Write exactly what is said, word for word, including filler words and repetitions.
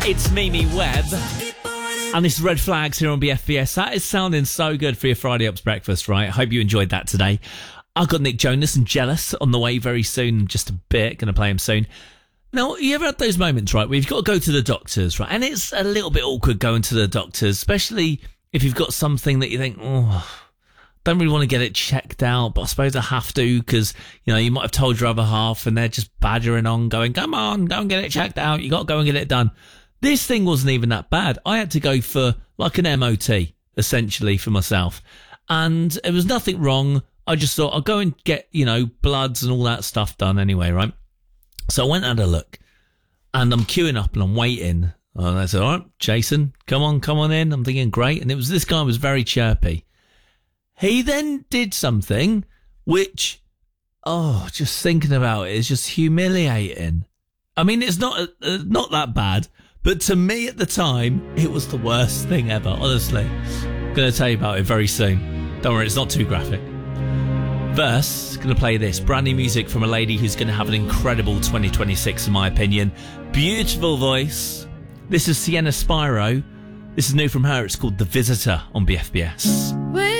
It's Mimi Webb. And this is Red Flags here on B F B S. That is sounding so good for your Friday Ups breakfast, right? I hope you enjoyed that today. I've got Nick Jonas and Jealous on the way very soon, just a bit. Going to play him soon. Now, you ever had those moments, right, where you've got to go to the doctors, right? And it's a little bit awkward going to the doctors, especially if you've got something that you think, oh, don't really want to get it checked out, but I suppose I have to because, you know, you might have told your other half and they're just badgering on, going, come on, go and get it checked out. You got to go and get it done. This thing wasn't even that bad. I had to go for like an M O T, essentially, for myself. And there was nothing wrong. I just thought I'll go and get, you know, bloods and all that stuff done anyway, right? So I went and had a look. And I'm queuing up and I'm waiting. And I said, all right, Jason, come on, come on in. I'm thinking, great. And it was this guy was very chirpy. He then did something which, oh, just thinking about it is just humiliating. I mean, it's not uh, not that bad, but to me at the time, it was the worst thing ever, honestly. I'm going to tell you about it very soon. Don't worry, it's not too graphic. First, going to play this brand new music from a lady who's going to have an incredible twenty twenty-six, in my opinion. Beautiful voice. This is Sienna Spiro. This is new from her. It's called The Visitor on B F B S.